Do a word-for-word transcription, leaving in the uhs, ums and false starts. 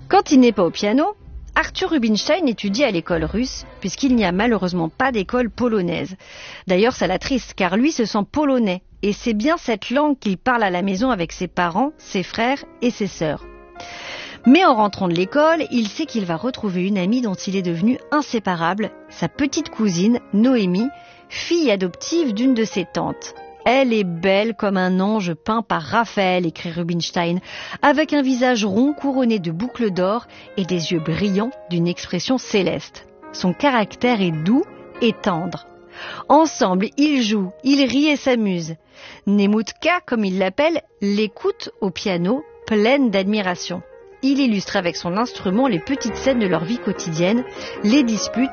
Quand il n'est pas au piano, Arthur Rubinstein étudie à l'école russe, puisqu'il n'y a malheureusement pas d'école polonaise. D'ailleurs, ça l'attriste, car lui se sent polonais, et c'est bien cette langue qu'il parle à la maison avec ses parents, ses frères et ses sœurs. Mais en rentrant de l'école, il sait qu'il va retrouver une amie dont il est devenu inséparable, sa petite cousine, Noémie, fille adoptive d'une de ses tantes. Elle est belle comme un ange peint par Raphaël, écrit Rubinstein, avec un visage rond couronné de boucles d'or et des yeux brillants d'une expression céleste. Son caractère est doux et tendre. Ensemble, ils jouent, ils rient et s'amusent. Nemutka, comme il l'appelle, l'écoute au piano, pleine d'admiration. Il illustre avec son instrument les petites scènes de leur vie quotidienne, les disputes